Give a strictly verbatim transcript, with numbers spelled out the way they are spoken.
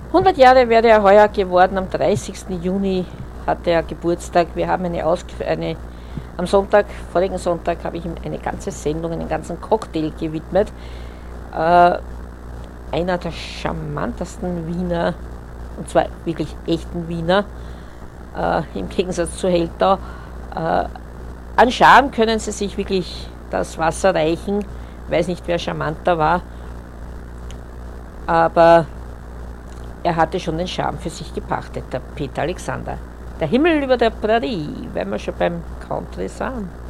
hundert Jahre wäre er heuer geworden, am dreißigsten Juni hatte er Geburtstag. Wir haben eine, Ausg- eine am Sonntag, vorigen Sonntag, habe ich ihm eine ganze Sendung, einen ganzen Cocktail gewidmet. Äh, einer der charmantesten Wiener, und zwar wirklich echten Wiener, äh, im Gegensatz zu Heldau. Äh, an Charme können sie sich wirklich das Wasser reichen. Ich weiß nicht, wer charmanter war, aber er hatte schon den Charme für sich gepachtet, der Peter Alexander. Der Himmel über der Prärie, wenn wir schon beim Country sind.